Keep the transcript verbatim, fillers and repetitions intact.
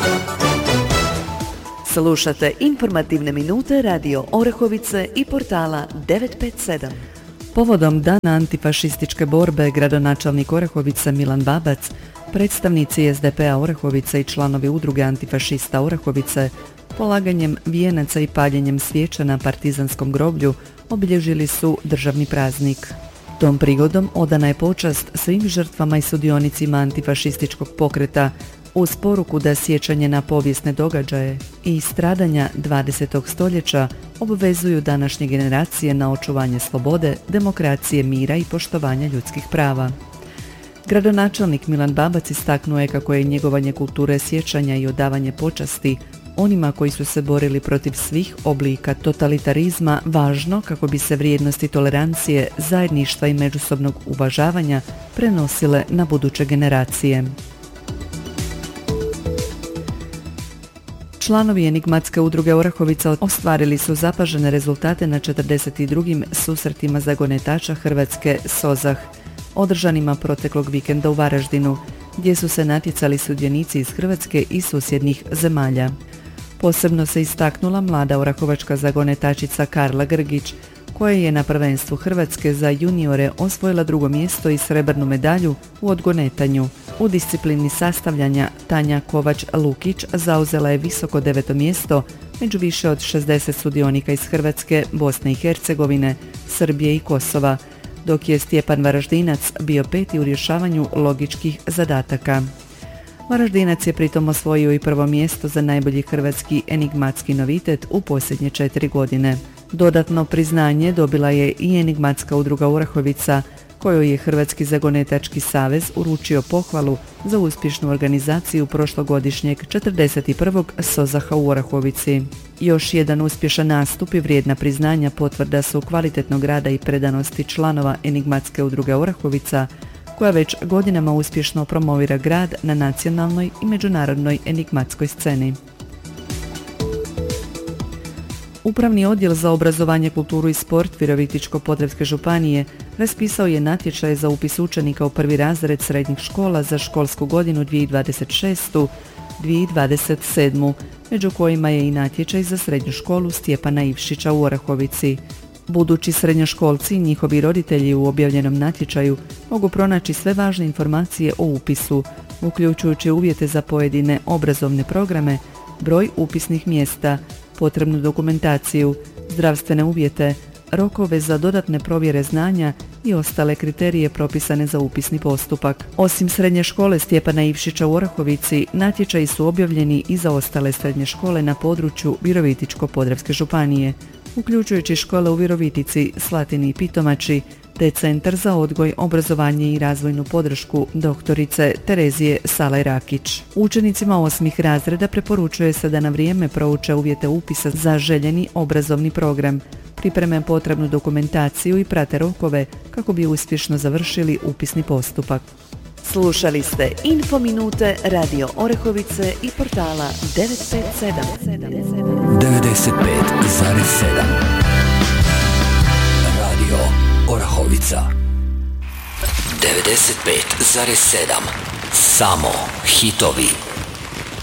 Slušate informativne minute Radio Orehovice i portala devet pet sedam. Povodom Dana antifašističke borbe, gradonačelnik Orehovice Milan Babac, predstavnici es de pe-a Orehovice i članovi udruge antifašista Orehovice polaganjem vijenaca i paljenjem svijeća na partizanskom groblju obilježili su državni praznik. Tom prigodom odana je počast svim žrtvama i sudionicima antifašističkog pokreta uz poruku da sjećanje na povijesne događaje i stradanja dvadesetog stoljeća obvezuju današnje generacije na očuvanje slobode, demokracije, mira i poštovanja ljudskih prava. Gradonačelnik Milan Babac istaknuo je kako je njegovanje kulture sjećanja i odavanje počasti onima koji su se borili protiv svih oblika totalitarizma važno kako bi se vrijednosti tolerancije, zajedništva i međusobnog uvažavanja prenosile na buduće generacije. Članovi enigmatske udruge Orehovica ostvarili su zapažene rezultate na četrdeset drugim susretima zagonetača Hrvatske Sozah, održanima proteklog vikenda u Varaždinu, gdje su se natjecali sudionici iz Hrvatske i susjednih zemalja. Posebno se istaknula mlada orahovačka zagonetačica Karla Grgić, koja je na prvenstvu Hrvatske za juniore osvojila drugo mjesto i srebrnu medalju u odgonetanju. U disciplini sastavljanja Tanja Kovač-Lukić zauzela je visoko deveto mjesto među više od šezdeset sudionika iz Hrvatske, Bosne i Hercegovine, Srbije i Kosova, dok je Stjepan Varaždinac bio peti u rješavanju logičkih zadataka. Varaždinac je pritom osvojio i prvo mjesto za najbolji hrvatski enigmatski novitet u posljednje četiri godine. Dodatno priznanje dobila je i enigmatska udruga Orehovica, kojoj je Hrvatski zagonetački savez uručio pohvalu za uspješnu organizaciju prošlogodišnjeg četrdeset prvog Sozaha u Orehovici. Još jedan uspješan nastup i vrijedna priznanja potvrda su kvalitetnog rada i predanosti članova enigmatske udruge Orehovica, koja već godinama uspješno promovira grad na nacionalnoj i međunarodnoj enigmatskoj sceni. Upravni odjel za obrazovanje, kulturu i sport Virovitičko-podravske županije raspisao je natječaj za upis učenika u prvi razred srednjih škola za školsku godinu dvije tisuće dvadeset šeste – dvije tisuće dvadeset sedme, među kojima je i natječaj za srednju školu Stjepana Ivšića u Orehovici. Budući srednjoškolci i njihovi roditelji u objavljenom natječaju mogu pronaći sve važne informacije o upisu, uključujući uvjete za pojedine obrazovne programe, broj upisnih mjesta, potrebnu dokumentaciju, zdravstvene uvjete, rokove za dodatne provjere znanja i ostale kriterije propisane za upisni postupak. Osim srednje škole Stjepana Ivšića u Orehovici, natječaji su objavljeni i za ostale srednje škole na području Virovitičko-podravske županije, uključujući škole u Virovitici, Slatini i Pitomači, te Centar za odgoj, obrazovanje i razvojnu podršku doktorice Terezije Salaj-Rakić. Učenicima osmih razreda preporučuje se da na vrijeme prouče uvjete upisa za željeni obrazovni program, pripreme potrebnu dokumentaciju i prate rokove kako bi uspješno završili upisni postupak. Slušali ste Info minute Radio Orehovice i portala devet pet sedam. devedeset pet zarez sedam Radio Orahovica. devedeset pet zarez sedam Samo hitovi.